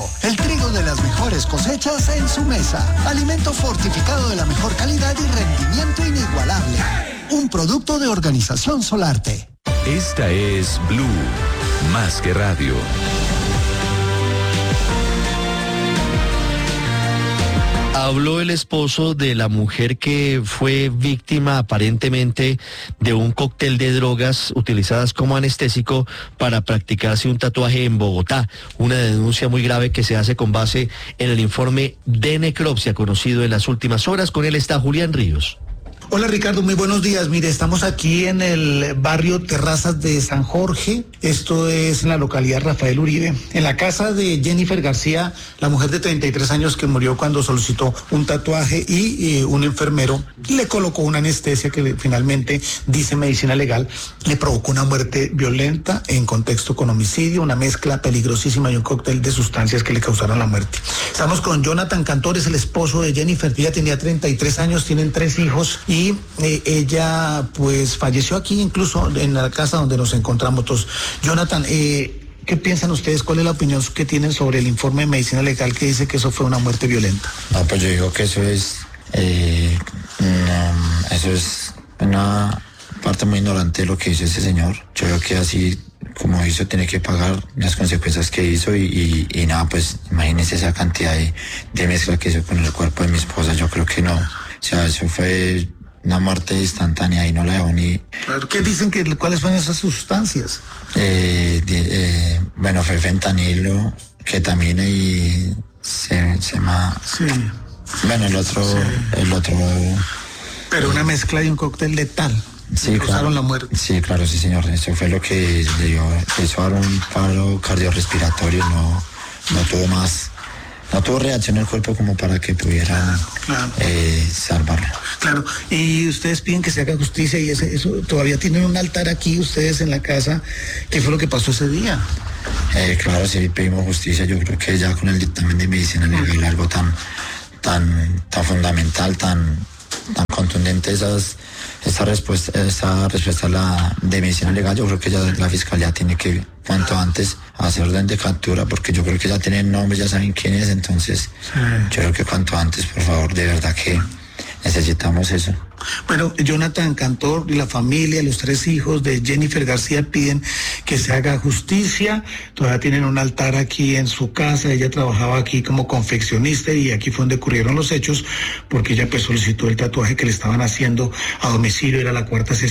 el trigo de las mejores cosechas en su mesa. Alimento fortificado de la mejor calidad y rendimiento inigualable. Un producto de Organización Solarte. Esta es Blue, más que radio. Habló el esposo de la mujer que fue víctima aparentemente de un cóctel de drogas utilizadas como anestésico para practicarse un tatuaje en Bogotá. Una denuncia muy grave que se hace con base en el informe de necropsia conocido en las últimas horas. Con él está Julián Ríos. Hola Ricardo, muy buenos días. Mire, estamos aquí en el barrio Terrazas de San Jorge. Esto es en la localidad Rafael Uribe, en la casa de Jennifer García, la mujer de 33 años que murió cuando solicitó un tatuaje y un enfermero le colocó una anestesia que finalmente, dice medicina legal, le provocó una muerte violenta en contexto con homicidio, una mezcla peligrosísima y un cóctel de sustancias que le causaron la muerte. Estamos con Jonathan Cantor, es el esposo de Jennifer. Ella tenía 33 años, tienen 3 hijos y ella pues falleció aquí, incluso en la casa donde nos encontramos todos. Jonathan, ¿qué piensan ustedes? ¿Cuál es la opinión que tienen sobre el informe de medicina legal que dice que eso fue una muerte violenta? No, pues yo digo que eso es una parte muy ignorante de lo que hizo ese señor. Yo creo que así como hizo tiene que pagar las consecuencias que hizo y nada, pues imagínense esa cantidad de mezcla que hizo con el cuerpo de mi esposa. Yo creo que no, o sea, eso fue una muerte instantánea y no la dejó ni... ¿Qué dicen que cuáles son esas sustancias? Bueno, fue fentanilo, ketamina y sema... Sí. Bueno, el otro... Pero una mezcla de un cóctel letal. Sí, causaron la muerte. Sí, claro, sí, señor. Eso fue lo que le dio. Eso era un paro cardiorrespiratorio, no tuvo más... No tuvo reacción el cuerpo como para que pudiera salvarlo. Claro, y ustedes piden que se haga justicia y eso todavía tienen un altar aquí ustedes en la casa. ¿Qué fue lo que pasó ese día? Claro, sí, pedimos justicia. Yo creo que ya con el dictamen de medicina legal, algo tan fundamental, tan contundente, esa respuesta de medicina legal, yo creo que ya la fiscalía tiene que cuanto antes hacer orden de captura, porque yo creo que ya tienen nombre, ya saben quién es, entonces yo creo que cuanto antes, por favor, de verdad que necesitamos eso. Bueno, Jonathan Cantor y la familia, los 3 hijos de Jennifer García piden que se haga justicia. Todavía tienen un altar aquí en su casa. Ella trabajaba aquí como confeccionista y aquí fue donde ocurrieron los hechos, porque ella pues solicitó el tatuaje que le estaban haciendo a domicilio. Era la 4ª sesión